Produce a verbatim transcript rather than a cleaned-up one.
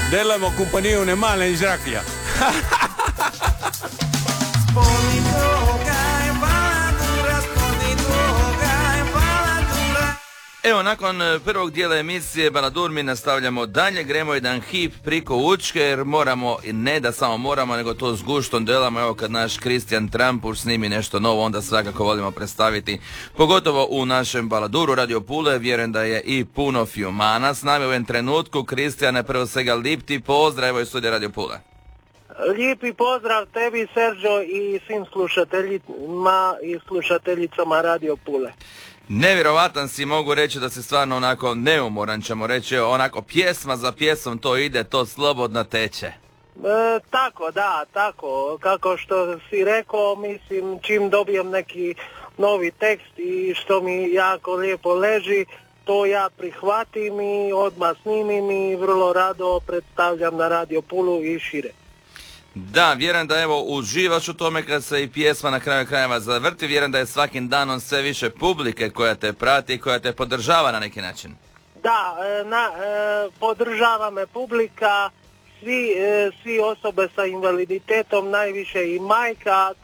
Delamo kompaniju ne male iz Rakija. Evo, nakon prvog dijela emisije Baladur mi nastavljamo dalje, gremo jedan hip priko Učke jer moramo, ne da samo moramo, nego to s guštom delamo. Evo, kad naš Kristijan Trampuš snimi nešto novo, onda svakako volimo predstaviti, pogotovo u našem Baladuru Radio Pule. Vjerujem da je i puno Fjumana s nami u ovom trenutku. Kristijane, prvo svega lip ti pozdrav, evo iz studija Radio Pule. Lijepi pozdrav tebi, Sergio, i svim slušateljima i slušateljicama Radio Pule. Nevjerovatan si, mogu reći da si stvarno onako neumoran, ćemo reći, onako pjesma za pjesmom to ide, to slobodno teče. E, tako, da, tako, kako što si rekao, mislim, čim dobijem neki novi tekst i što mi jako lijepo leži, to ja prihvatim i odmah snimim i vrlo rado predstavljam na Radio Pulu i šire. Da, vjerujem da evo uživaš u tome kad se i pjesma na kraju krajeva zavrti, vjerujem da je svakim danom sve više publike koja te prati i koja te podržava na neki način. Da, na, podržava me publika, svi, svi osobe sa invaliditetom, najviše i majka,